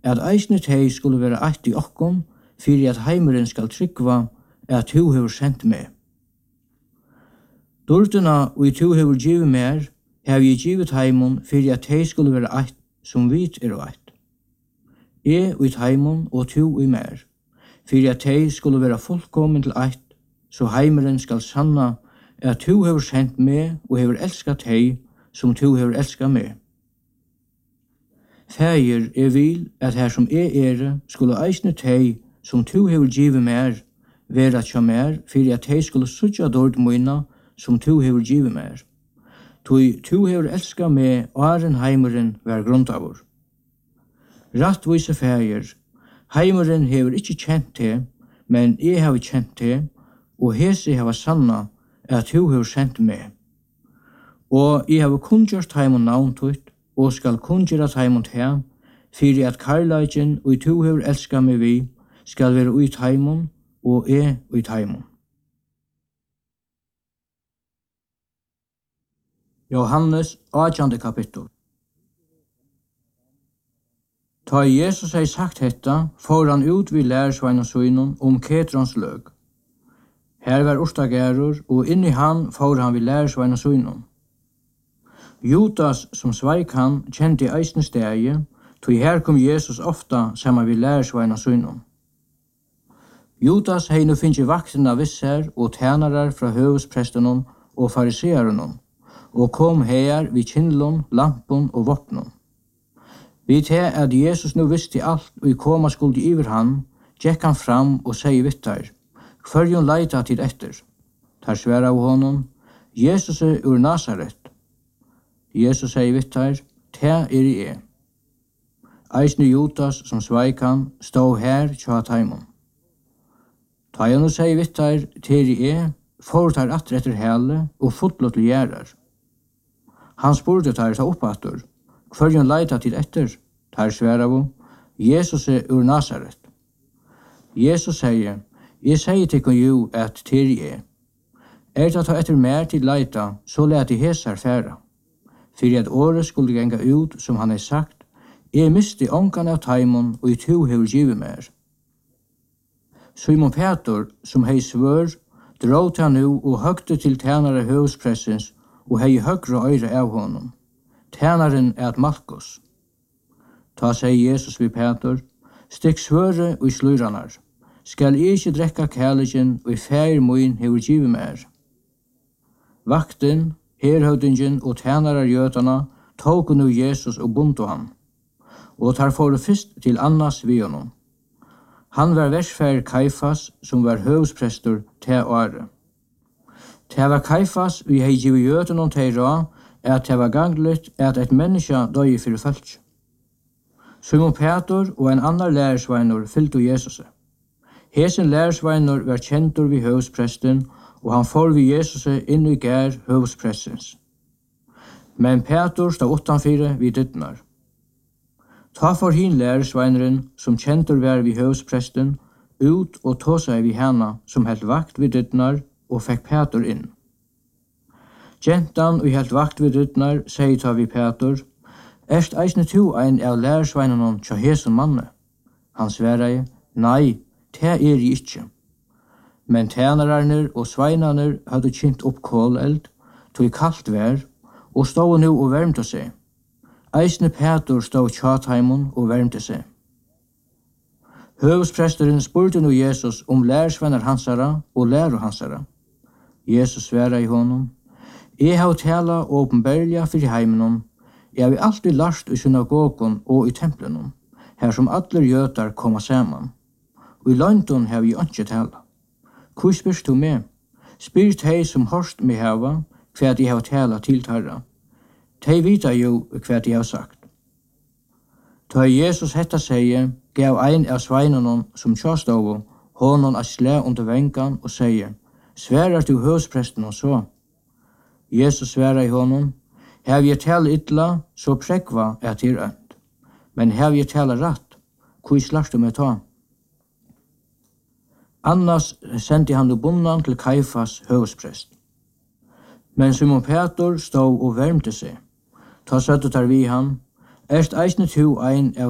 at eisne tei skulle være eitt i okkom, fyrir at heimuren skal tryggva at tu hevur sendt meg. Dordina og tu hevur givet mer, hev jeg givet heimon fyrir at tei skulle være eitt som vit eitt. Jeg og heimon og tu og mer, fyrir at tei skulle være fullkommen til eitt, så heimeren skal sanna at tu hevur sendt meg og hevur elskat tei som tu hevur elskat meg. Fægir vil at her som skulle eisne tei som tu hevur givet mer, vera tja mer, fyrir at tei skulle sutja dord moina som tu hevur givet mer. Tu hevur elskat meg áren heimuren var grundavur. Rattvise fægir, heimuren hevur ikkje kjent te, men eg hevi kjent te, og hesi hava sanna at tu hevur sendt meg. Og eg hevi kunngjørt heimon navn tutt, og skal kunngjøra heimon te, fyrir at karlagin og tu hevur elskat meg vi, skal vera ut heimon, og ut heimon. Johannes 8. kapittel. Ta Jesus hei sagt hetta, får han ut vid lærersveina søynun Ketrons løg. Her var urtagerur, og inni han får han vid lærersveina søynun. Judas som sveik han kjente eisne stegi, tog her kom Jesus ofta saman vid lærersveina søynun. Judas hei nu finnje vaktina visser og tænarar fra høvesprestenon og farisearenon, og kom her vid kindlon, lampon og vopnon. Vi te at Jesus nu visste alt og i koma skuldi iver han, gekk han fram og segi vittar, hverjon leita til etter. Tar sværa av honom, Jesus ur Nazaret. Jesus segi vittar, te I. Eisne Judas som sveik han, stå her tja taimon. Ta han og segi vittar, te I, foretar atter etter hele og fotlo til gjerar. Han spurte tar ta oppatur, hverjon leita til etter, tar sværa av, Jesus ur Nazaret. Jesus sier, jeg sier til jo at til I. Ta ta etter mer til leita, så let I hesar færa. Fyrir at året skulle genga ut, som han sagt, jeg misti ongan av taimon, og I tu hevur givet mer. Simon Petur, som hei svør, dråt han nu og høgte til tænare høvespressens, og hei høgre øyre av honom. Tænaren at Malkus. Ta seg Jesus vid Petur, stikk svøre og I sluranar. Skal I ikkje drekka kærligin og I fær moin hevur givet mer. Vakten, herhøvdingen og tænarar jötana tóku nu Jesus og bundu han. Og tar fóru fyrst til Annas vi honom. Han var versfær Kaifas, som var høvsprestur te åre. Det var Kaifas vi hei givet jötunon teira at det var gangligt at et menneske døy fyrir fölk. Simon Petur og en annar lærersveinur fylgdu Jesus. Hesen lærersveinur var kjentur vi høvspresten, og han får vi Jesus inn I gær høvsprestens. Men Petur stod utanfyrir vi dytnar. Ta for hin lærersveineren, som kjentur var vi høvspresten, ut og ta seg vi hana, som helt vakt vi dytnar, og fekk Petur inn. Gentan og helt vakt vi dytnar, seg ta vi Petur, Erst eisne tu ein av lærersveinanon tja hesen manne? Han sverrei, nei, te I ikkje. Men tænararnir og sveinarnir hadde kjent opp kåleld, tog kallt vær, og stod nu og vermte seg. Eisne Petur stod tjataimon og vermte seg. Høvespresteren spurte nu Jesus lærersveinar hansara og lærer hansara. Jesus sverrei honom, jeg har tala åpenbærliga fyrir heimenon, jeg har alltid lært I synagogon og I templenon, her som allir jötar koma saman. Og I løgndon har vi ikke tala. Hvor spyrst du meg? Spyrt hei som horst meg hava, hva de har tala til tarra. De vita jo hva de har sagt. Ta Jesus hetta seie, gav ein av sveinanon som tjastovo, honon a slæ under vengan og seie, sværar du høvspresten og så? Jesus sværa I honom, hev jeg tala illa, så prekva er til ønt. Men hev jeg tala ratt, hvor slars du med ta? Annars sendte han bunnan til Kaifas høvsprest. Men Simon Petur stod og vermte seg. Ta søttet vi han, erst eisne tu ein av